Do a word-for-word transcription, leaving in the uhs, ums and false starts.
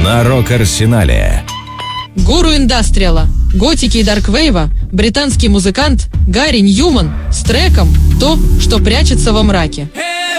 на Рок-Арсенале. Гуру индастриала, готики и дарквейва, британский музыкант Гарри Ньюман с треком «То, что прячется во мраке».